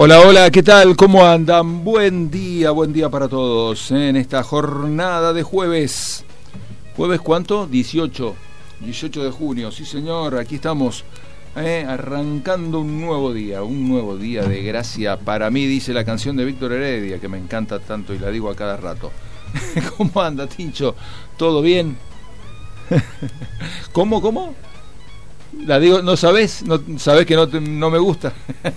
Hola, hola, ¿qué tal? ¿Cómo andan? Buen día para todos en esta jornada de jueves. ¿Jueves cuánto? 18 de junio, sí señor, aquí estamos arrancando un nuevo día de gracia para mí, dice la canción de Víctor Heredia, que me encanta tanto y la digo a cada rato. ¿Cómo anda, Tincho? ¿Todo bien? ¿Cómo? La digo, ¿no sabés? ¿No sabés que no me gusta?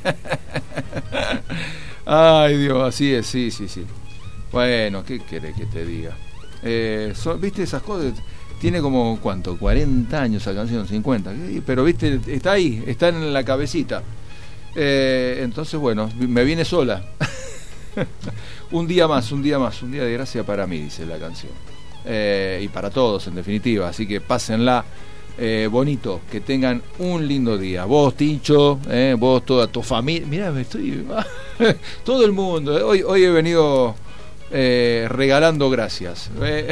Ay, Dios, así es, sí. Bueno, ¿qué querés que te diga? ¿Viste esas cosas? Tiene como, ¿cuánto? 40 años esa canción, 50. Pero, ¿viste? Está ahí, está en la cabecita. Entonces, bueno, me viene sola. Un día de gracia para mí, dice la canción. Y para todos, en definitiva. Así que pásenla bonito, que tengan un lindo día. Vos, Tincho, vos, toda tu familia. Mirá, todo el mundo. Hoy he venido regalando gracias.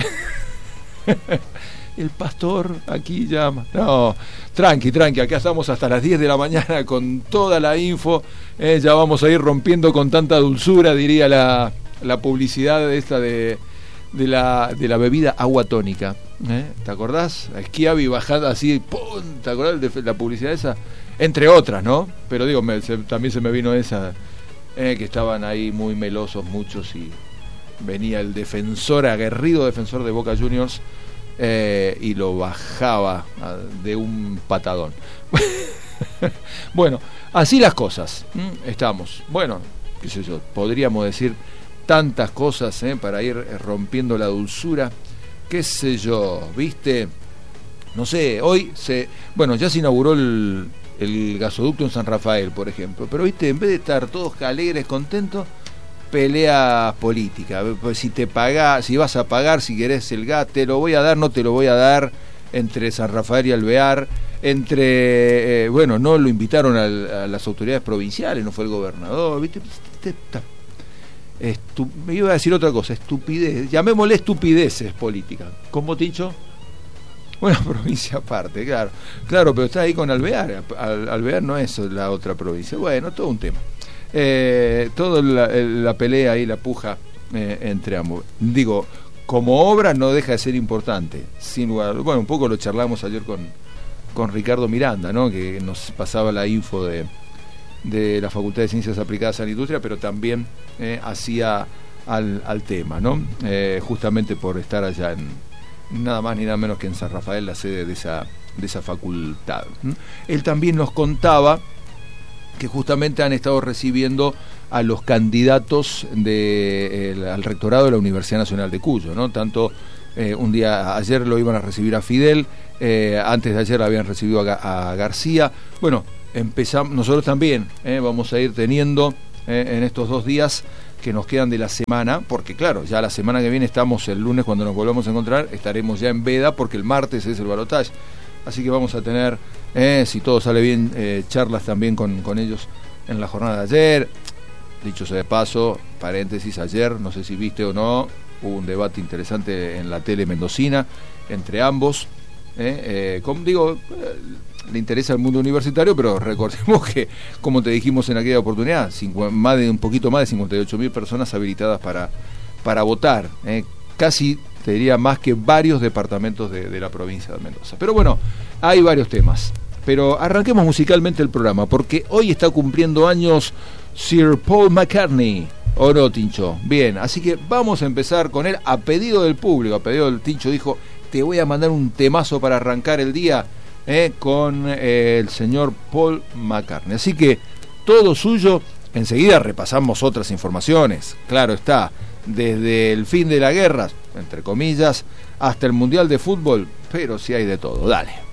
El pastor aquí llama. No, tranqui, acá estamos hasta las 10 de la mañana con toda la info. Ya vamos a ir rompiendo con tanta dulzura, diría la publicidad esta de la bebida agua tónica. ¿Te acordás? Schiavi bajando así, ¡pum! ¿Te acordás de la publicidad esa? Entre otras, ¿no? Pero digo, también se me vino esa, que estaban ahí muy melosos muchos y venía el aguerrido defensor de Boca Juniors y lo bajaba de un patadón. Bueno, así las cosas. Estamos. Bueno, qué sé yo, podríamos decir tantas cosas para ir rompiendo la dulzura, qué sé yo, ¿viste? No sé, ya se inauguró el gasoducto en San Rafael, por ejemplo, pero ¿viste? En vez de estar todos alegres, contentos, peleas políticas. Pues si vas a pagar, si querés el gas, te lo voy a dar, no te lo voy a dar, entre San Rafael y Alvear, no lo invitaron a las autoridades provinciales, no fue el gobernador, ¿viste? Me iba a decir otra cosa, estupidez, llamémosle estupideces políticas. ¿Cómo, Tincho? Una provincia aparte, claro, pero está ahí con Alvear. Alvear no es la otra provincia. Bueno, todo un tema. Toda la pelea y la puja entre ambos. Digo, como obra no deja de ser importante, sin lugar. Bueno, un poco lo charlamos ayer con Ricardo Miranda, ¿no? Que nos pasaba la info de la Facultad de Ciencias Aplicadas a la Industria, pero también hacía al tema, ¿no? Justamente por estar allá en nada más ni nada menos que en San Rafael, la sede de esa facultad. Él también nos contaba que justamente han estado recibiendo a los candidatos al rectorado de la Universidad Nacional de Cuyo, ¿no? Tanto ayer lo iban a recibir a Fidel, antes de ayer habían recibido a García. Bueno, nosotros también vamos a ir teniendo en estos 2 días que nos quedan de la semana, porque claro, ya la semana que viene estamos el lunes, cuando nos volvamos a encontrar, estaremos ya en veda, porque el martes es el balotaje. Así que vamos a tener, si todo sale bien, charlas también con ellos en la jornada de ayer. Dicho sea de paso, paréntesis, ayer, no sé si viste o no, hubo un debate interesante en la tele mendocina entre ambos. Como digo, le interesa el mundo universitario, pero recordemos que, como te dijimos en aquella oportunidad, un poquito más de 58.000 personas habilitadas para votar, casi te diría más que varios departamentos de la provincia de Mendoza. Pero bueno, hay varios temas. Pero arranquemos musicalmente el programa, porque hoy está cumpliendo años Sir Paul McCartney. ¿O no, Tincho? Bien, así que vamos a empezar con él a pedido del público. A pedido del Tincho dijo, te voy a mandar un temazo para arrancar el día con el señor Paul McCartney. Así que todo suyo. Enseguida repasamos otras informaciones. Claro está, desde el fin de la guerra, entre comillas, hasta el Mundial de Fútbol, pero sí hay de todo. Dale.